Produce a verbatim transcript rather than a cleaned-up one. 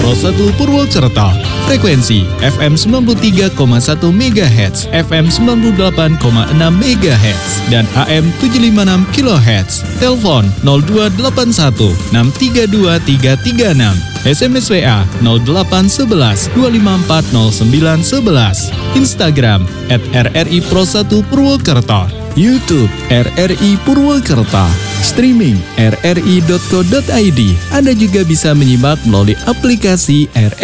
Pro satu Purwokerto. Frekuensi F M sembilan puluh tiga koma satu megahertz, F M sembilan puluh delapan koma enam megahertz, dan A M tujuh ratus lima puluh enam kilohertz. Telepon nol dua delapan satu enam tiga dua tiga tiga enam. S M S W A nol delapan satu satu dua lima empat nol sembilan satu satu. Instagram at R R I Pro satu Purwokerto. YouTube R R I Purwokerto. Streaming r r i dot co dot i d. Anda juga bisa menyimak melalui aplikasi R R I